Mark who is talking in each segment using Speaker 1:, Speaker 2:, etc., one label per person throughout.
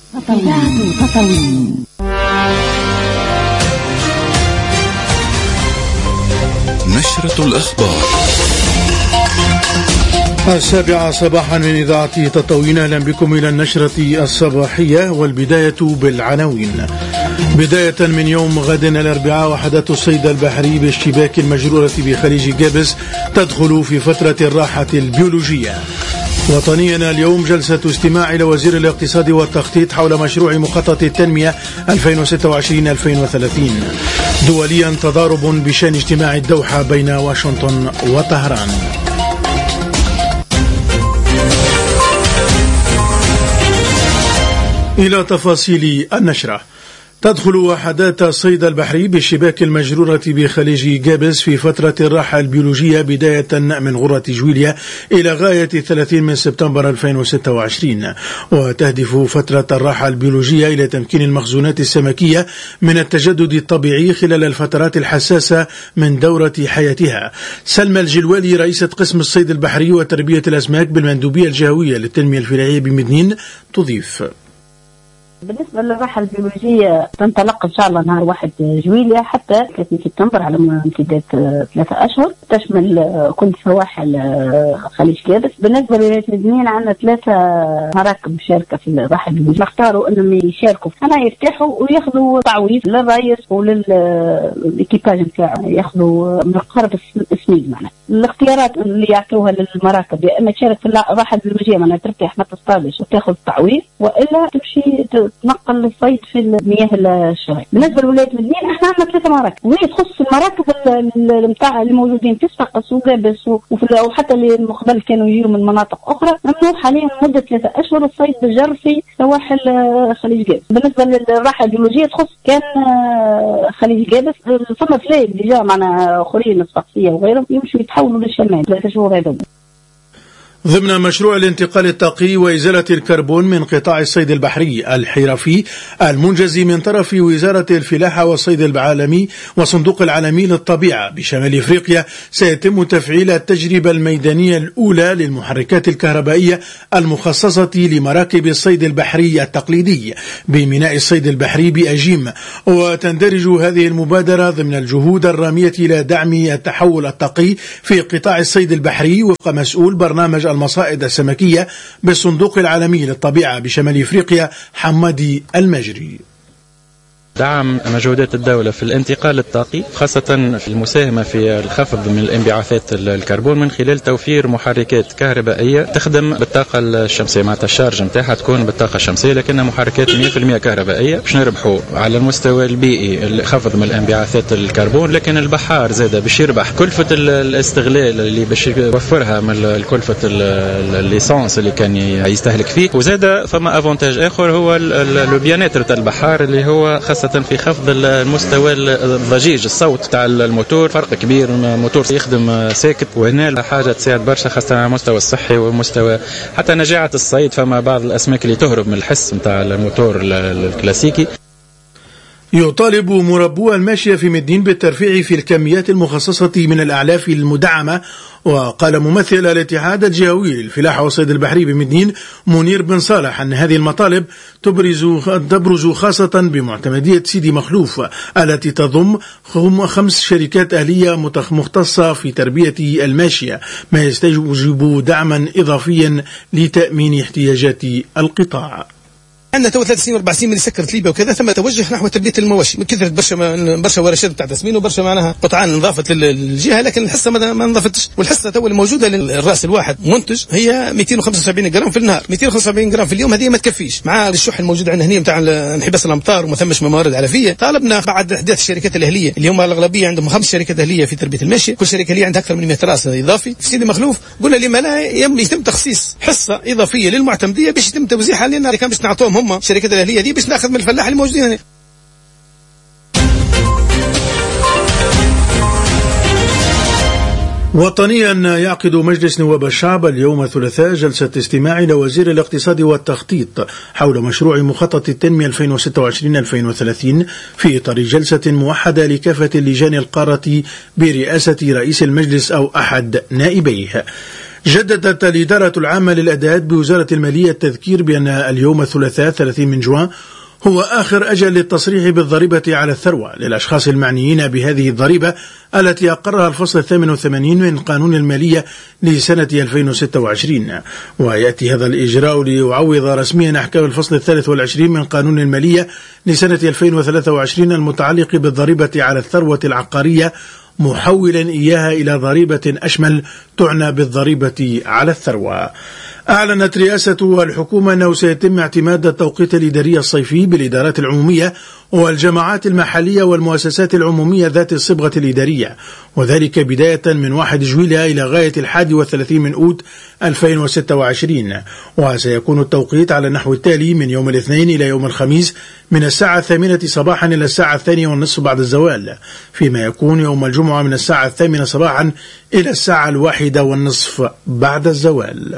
Speaker 1: نشرة الأخبار
Speaker 2: 7 صباحا من إذاعة تطاوين. أهلا بكم إلى النشرة الصباحية، والبداية بالعناوين. بداية من يوم غد الأربعاء، وحدات الصيد البحري بالشباك المجرورة بخليج جابس تدخل في فترة الراحة البيولوجية. وطنيا اليوم جلسة استماع إلى وزير الاقتصاد والتخطيط حول مشروع مخطط التنمية 2026-2030. دوليا تضارب بشأن اجتماع الدوحة بين واشنطن وطهران. إلى تفاصيل النشرة. تدخل وحدات الصيد البحري بالشباك المجرورة بخليج جابس في فترة الراحة البيولوجية بداية من غرة جويليا إلى غاية 30 من سبتمبر 2026. وتهدف فترة الراحة البيولوجية إلى تمكين المخزونات السمكية من التجدد الطبيعي خلال الفترات الحساسة من دورة حياتها. سلمى الجلوالي رئيسة قسم الصيد البحري وتربية الأسماك بالمندوبية الجهوية للتنمية الفلاحية بمدنين تضيف:
Speaker 3: بالنسبة للراحة البيولوجية تنطلق إن شاء الله نهار 1 جويليا حتى 30 سبتمبر على امتداد 3 أشهر، تشمل كل سواحل خليج جابس. بالنسبة لولاية مدنين عندنا 3 مراكب مشاركة في الراحة البيولوجية، نختاروا أنهم يشاركوا هنا يرتاحوا وياخذوا تعويض للرئيس وللإكيباج نتاعهم، ياخذوا من قرب السنين. معنا الاختيارات اللي يعطوها للمراكب يا إما تشارك في الراحة البيولوجية معناها ترتاح ما تصطادش وتاخذ تعويض، وإلا تمشي تنقل الصيد في المياه الشرعية. بالنسبة لولاية مدنين احنا عندنا 3 مراكب، وهي تخص المراكب نتاع الموجودين في صفاقس وجابس وحتى اللي من قبل كانوا يجوا من مناطق أخرى، ممنوع حاليا مدة 3 أشهر الصيد بالجر في سواحل خليج جابس. بالنسبة للراحة البيولوجية تخص كان خليج جابس، ثم فلاي ديجا معنا آخرين الصفاقسية وغيرهم يمشوا يتحولوا للشمال 3 شهور هذا.
Speaker 2: ضمن مشروع الانتقال الطاقي وإزالة الكربون من قطاع الصيد البحري الحرفي المنجز من طرف وزارة الفلاحة والصيد العالمي والصندوق العالمي للطبيعة بشمال إفريقيا، سيتم تفعيل التجربة الميدانية الأولى للمحركات الكهربائية المخصصة لمراكب الصيد البحري التقليدي بميناء الصيد البحري بأجيم. وتندرج هذه المبادرة ضمن الجهود الرامية إلى دعم التحول الطاقي في قطاع الصيد البحري وفق مسؤول برنامج المصائد السمكية بالصندوق العالمي للطبيعة بشمال إفريقيا حمادي المجري.
Speaker 4: دعم مجهودات الدولة في الانتقال الطاقي، خاصة في المساهمة في الخفض من الانبعاثات الكربون من خلال توفير محركات كهربائية تخدم بالطاقة الشمسية، معناتها الشارج نتاعها تكون بالطاقة الشمسية لكنها محركات 100% كهربائية باش نربحوا على المستوى البيئي الخفض من الانبعاثات الكربون، لكن البحار زاده باش يربح كلفة الاستغلال اللي باش يوفرها من كلفة الليسانس اللي كان يستهلك فيه، وزاده فما افونتاج اخر هو البيانات تاع البحار اللي هو خاصة في خفض المستوى الضجيج الصوت تاع الموتور. فرق كبير موتور يخدم ساكت، وهنا حاجة تساعد برشا خاصة على المستوى الصحي ومستوى حتى نجاعة الصيد. فما بعض الأسماك اللي تهرب من الحس نتاع الموتور الكلاسيكي.
Speaker 2: يطالب مربو الماشية في مدين بالترفيع في الكميات المخصصة من الأعلاف المدعمة. وقال ممثل الاتحاد الجهوي للفلاحة والصيد البحري بمدين منير بن صالح أن هذه المطالب تبرز خاصة بمعتمدية سيدي مخلوف التي تضم 5 شركات أهلية مختصة في تربية الماشية، ما يستوجب دعما إضافيا لتأمين احتياجات القطاع.
Speaker 5: عندنا تو 3 سنين 4 سنين من سكرت ليبيا وكذا ثم توجه نحو تربيه المواشي من كثره برشا ورشات نتاع تسمين وبرشا معناها قطعان انضافت للجهه، لكن الحصه ما انضفتش. والحصه تو الموجوده للراس الواحد منتج هي 275 جرام في النهار، 275 جرام في اليوم، هذه ما تكفيش مع الشح الموجود عندنا هنا نتاع انحباس الامطار وما ثمش موارد علفيه. طالبنا بعد احداث الشركات الاهليه اللي هم الاغلبيه عندهم 5 شركات اهليه في تربيه الماشي، كل شركه اللي عندها اكثر من 100 راس اضافي. في سيدي مخلوف قلنا لما لا يتم تخصيص حصه اضافيه للمعتمديه باش يتم توزيعها لنا، كان باش نعطوهم هم الشركات الاهليه دي باش ناخذ من الفلاح الموجودين هنا.
Speaker 2: وطنيا يعقد مجلس نواب الشعب اليوم الثلاثاء جلسة استماع إلى وزير الاقتصاد والتخطيط حول مشروع مخطط التنمية 2026-2030 في إطار جلسة موحدة لكافة اللجان القارة برئاسة رئيس المجلس أو أحد نائبيه. جددت الإدارة العامة للأداءات بوزارة المالية التذكير بأن اليوم الثلاثاء 30 من جوان هو آخر أجل للتصريح بالضريبة على الثروة للأشخاص المعنيين بهذه الضريبة التي أقرها الفصل 88 من قانون المالية لسنة 2026. ويأتي هذا الإجراء ليعوض رسميا أحكام الفصل 23 من قانون المالية لسنة 2023 المتعلق بالضريبة على الثروة العقارية، محولا إياها إلى ضريبة أشمل تعنى بالضريبة على الثروة. أعلنت رئاسة الحكومة أنه سيتم اعتماد التوقيت الإداري الصيفي بالإدارات العمومية والجماعات المحلية والمؤسسات العمومية ذات الصبغة الإدارية، وذلك بداية من 1 جويلية إلى غاية 31 من أوت 2026. وسيكون التوقيت على النحو التالي: من يوم الاثنين إلى يوم الخميس من الساعة 8 صباحا إلى الساعة 2:30 بعد الزوال، فيما يكون يوم الجمعة من الساعة 8 صباحا إلى الساعة 1:30 بعد الزوال.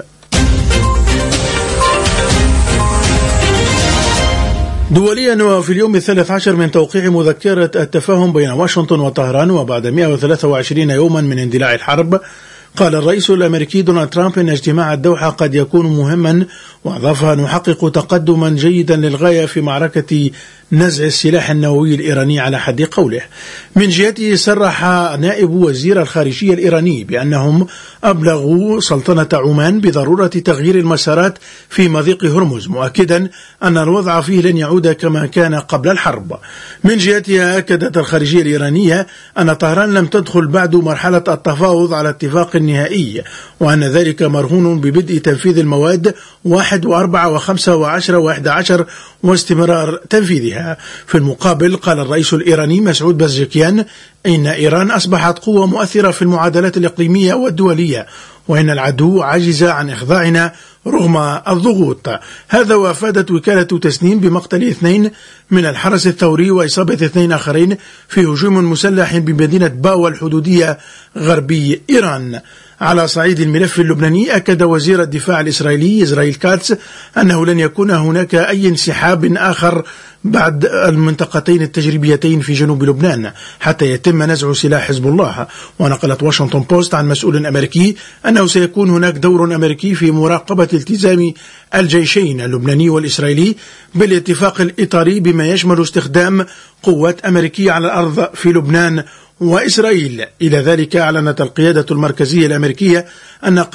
Speaker 2: دوليا، وفي اليوم 13 من توقيع مذكرة التفاهم بين واشنطن وطهران وبعد 123 يوما من اندلاع الحرب، قال الرئيس الأمريكي دونالد ترامب إن اجتماع الدوحة قد يكون مهما، وأضاف: نحقق تقدما جيدا للغاية في معركة نزع السلاح النووي الإيراني على حد قوله. من جهته صرح نائب وزير الخارجية الإيراني بأنهم أبلغوا سلطنة عمان بضرورة تغيير المسارات في مضيق هرمز، مؤكدا أن الوضع فيه لن يعود كما كان قبل الحرب. من جهتها أكدت الخارجية الإيرانية أن طهران لم تدخل بعد مرحلة التفاوض على اتفاق نهائي، وأن ذلك مرهون ببدء تنفيذ المواد 1 و4 و5 و10 و11 واستمرار تنفيذها. في المقابل، قال الرئيس الإيراني مسعود بازشكيان إن إيران أصبحت قوة مؤثرة في المعادلات الإقليمية والدولية، وإن العدو عجز عن إخضاعنا رغم الضغوط. هذا وافادت وكالة تسنيم بمقتل 2 من الحرس الثوري وإصابة 2 آخرين في هجوم مسلح بمدينة باوا الحدودية غربي إيران. على صعيد الملف اللبناني، أكد وزير الدفاع الإسرائيلي إسرائيل كاتس أنه لن يكون هناك أي انسحاب آخر بعد المنطقتين التجريبيتين في جنوب لبنان حتى يتم نزع سلاح حزب الله. ونقلت واشنطن بوست عن مسؤول أمريكي أنه سيكون هناك دور أمريكي في مراقبة التزام الجيشين اللبناني والإسرائيلي بالاتفاق الإطاري، بما يشمل استخدام قوات أمريكية على الأرض في لبنان وإسرائيل. إلى ذلك، أعلنت القيادة المركزية الأمريكية أن